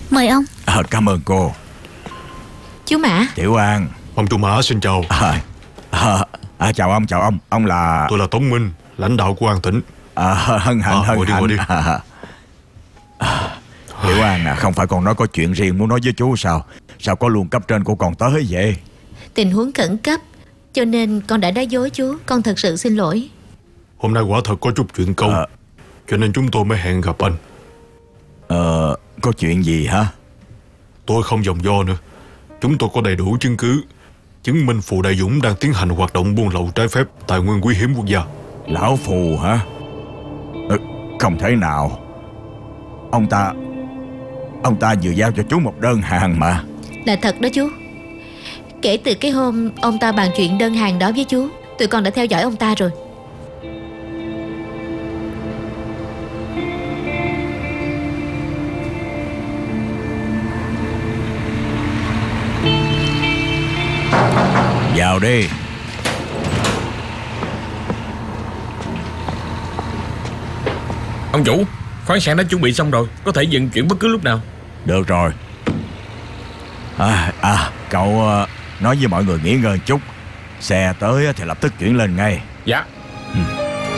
Mời ông. Cảm ơn cô. Chú Mã. Tiểu An. Ông Chú Mã xin chào. Chào ông. Ông là... Tôi là Tống Minh, lãnh đạo của An tỉnh. Hân hạnh. Ngồi đi. Tiểu An không phải con nói có chuyện riêng muốn nói với chú sao? Sao có luôn cấp trên của con tới vậy? Tình huống khẩn cấp, cho nên con đã nói dối chú. Con thật sự xin lỗi. Hôm nay quả thật có chút chuyện công, cho nên chúng tôi mới hẹn gặp anh. Có chuyện gì hả? Tôi không vòng vo nữa. Chúng tôi có đầy đủ chứng cứ chứng minh Phù Đại Dũng đang tiến hành hoạt động buôn lậu trái phép tài nguyên quý hiếm quốc gia. Lão Phù hả? Không thể nào. Ông ta vừa giao cho chú một đơn hàng mà. Là thật đó chú. Kể từ cái hôm ông ta bàn chuyện đơn hàng đó với chú, tụi con đã theo dõi ông ta rồi. Vào đi. Ông chủ, khoáng sản đã chuẩn bị xong rồi, có thể vận chuyển bất cứ lúc nào. Được rồi. Cậu nói với mọi người nghỉ ngơi chút. Xe tới thì lập tức chuyển lên ngay. Dạ.